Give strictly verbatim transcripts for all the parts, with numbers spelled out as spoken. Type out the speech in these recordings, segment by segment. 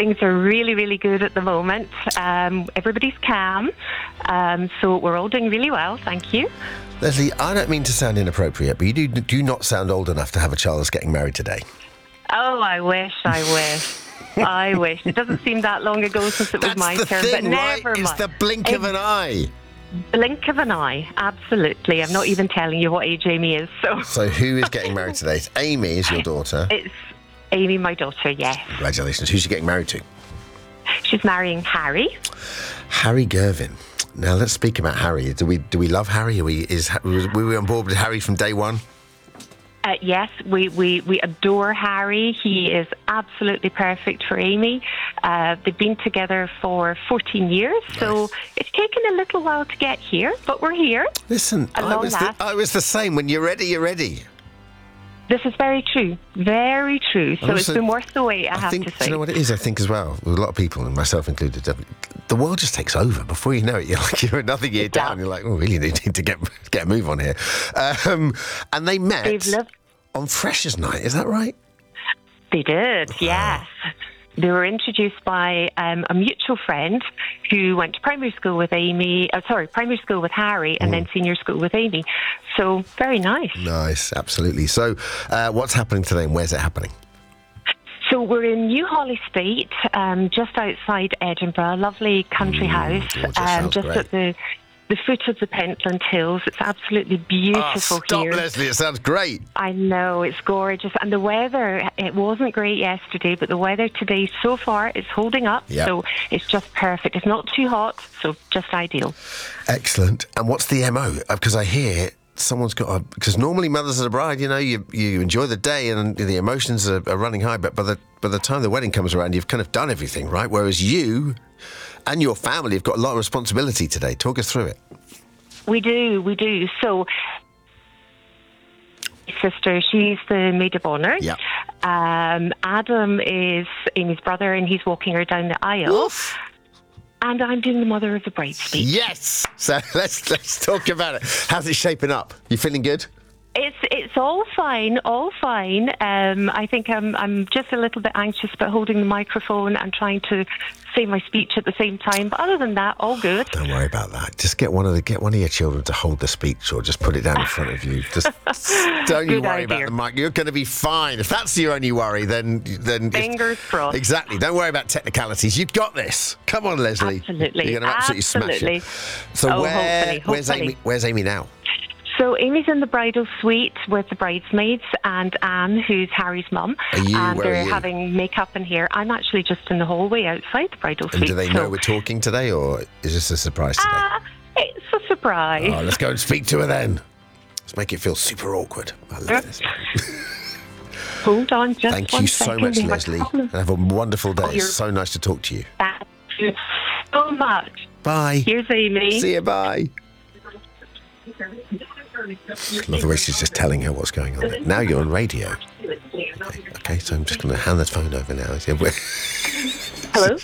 Things are really, really good at the moment. Um, everybody's calm, um, so we're all doing really well, thank you. Leslie, I don't mean to sound inappropriate, but you do, do not sound old enough to have a child that's getting married today. Oh, I wish, I wish. I wish. It doesn't seem that long ago since it was That's my the turn, thing, but right? never mind. It's the blink of an eye. Blink of an eye, absolutely. I'm not even telling you what age Amy is. So, so who is getting married today? Amy is your daughter. It's Amy, my daughter, yes. Congratulations. Who's she getting married to? She's marrying Harry. Harry Gervin. Now let's speak about Harry. Do we do we love Harry? Are we is were we on board with Harry from day one? Uh, yes, we, we, we adore Harry. He is absolutely perfect for Amy. Uh, they've been together for fourteen years, nice. So it's taken a little while to get here, but we're here. Listen, I was, the, I was the same. When you're ready, you're ready. This is very true. Very true. So also, it's been worth the wait, I, I have think, to say. Do you know what it is? I think as well, with a lot of people, and myself included, the world just takes over. Before you know it, you're like you're another year it down. Does. You're like, oh, really need to get get a move on here. Um, and they met lived- on Freshers' Night. Is that right? They did. Wow. Yes. They were introduced by um, a mutual friend who went to primary school with Amy, oh, sorry, primary school with Harry, and mm. then senior school with Amy. So, very nice. Nice, absolutely. So, uh, what's happening today and where's it happening? So, we're in New Holly Estate, um, just outside Edinburgh, lovely country mm, house, um, just great. at the... the foot of the Pentland Hills. It's absolutely beautiful oh, stop, here. Leslie, it sounds great. I know, it's gorgeous. And the weather, it wasn't great yesterday, but the weather today so far is holding up. Yep. So it's just perfect. It's not too hot, so just ideal. Excellent. And what's the M O? Because I hear someone's got a... Because normally mothers of the bride, you know, you, you enjoy the day and the emotions are, are running high, but by the, by the time the wedding comes around, you've kind of done everything, right? Whereas you... and your family have got a lot of responsibility today. Talk us through it. We do, we do. So, sister, she's the maid of honour. Yeah. Um, Adam is Amy's brother, and he's walking her down the aisle. Oof. And I'm doing the mother of the bride speech. Yes. So let's let's talk about it. How's it shaping up? You feeling good? It's it's all fine, all fine. Um, I think I'm I'm just a little bit anxious about holding the microphone and trying to say my speech at the same time. But other than that, all good. Don't worry about that. Just get one of the get one of your children to hold the speech, or just put it down in front of you. Just don't you worry idea. about the mic. You're going to be fine. If that's your only worry, then then fingers if, crossed. Exactly. Don't worry about technicalities. You've got this. Come on, Leslie. Absolutely. You're going to absolutely, absolutely smash it. So oh, where hopefully, hopefully. where's Amy? Where's Amy now? So Amy's in the bridal suite with the bridesmaids and Anne, who's Harry's mum. Are you, and where they're are you? having makeup and hair. I'm actually just in the hallway outside the bridal and suite. Do they so. know we're talking today, or is this a surprise today? Uh, it's a surprise. Oh, let's go and speak to her then. Let's make it feel super awkward. I love this. Hold on, just Thank one you so second. much, Leslie. And have a wonderful day. Oh, it's so nice to talk to you. Thank you so much. Bye. Here's Amy. See you, bye. Love the way she's just telling her what's going on there. Now you're on radio. Okay, okay, so I'm just going to hand the phone over now. Hello?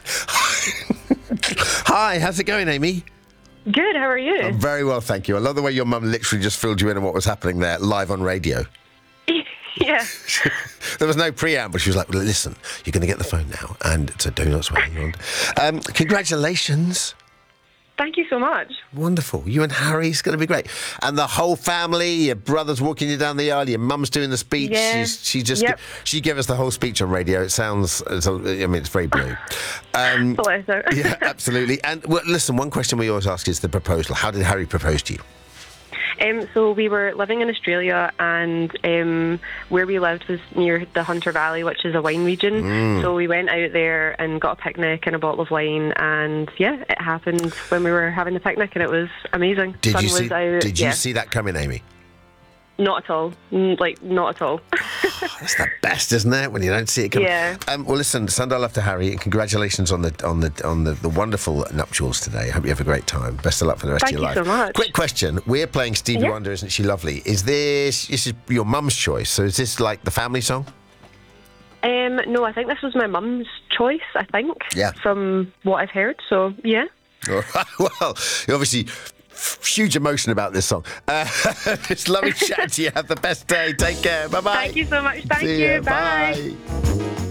Hi, how's it going, Amy? Good, how are you? I'm very well, thank you. I love the way your mum literally just filled you in on what was happening there, live on radio. Yeah. There was no preamble. She was like, well, listen, you're going to get the phone now, and so do not swear. Um, congratulations. Thank you so much. Wonderful. You and Harry, it's going to be great. And the whole family, your brother's walking you down the aisle, your mum's doing the speech. Yeah. She's, she just yep. she gave us the whole speech on radio. It sounds, it's, I mean, it's very blue. Um, Bless her. Yeah, absolutely. And well, listen, one question we always ask is the proposal. How did Harry propose to you? Um, so we were living in Australia, and um, where we lived was near the Hunter Valley, which is a wine region. Mm. So we went out there and got a picnic and a bottle of wine, and yeah, it happened when we were having the picnic, and it was amazing. Did Sun you was see? out. Did you yeah. see that coming, Amy? Not at all. Like, not at all. That's the best, isn't it? When you don't see it coming. Yeah. Um, well, listen, send our love to Harry, and congratulations on the on the on the, the wonderful nuptials today. I hope you have a great time. Best of luck for the rest Thank of your you life. so much. Quick question: we're playing Stevie Yeah. Wonder, isn't she lovely? Is this this is your mum's choice? So is this like the family song? Um, no, I think this was my mum's choice, I think. Yeah. From what I've heard, so yeah. All right. Well, you obviously. Huge emotion about this song. Uh, it's lovely chatting to you. Have the best day. Take care. Bye bye. Thank you so much. Thank See you. ya. Bye. Bye.